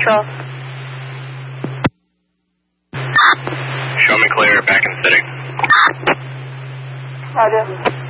Central. Show me clear, back in the city. Roger.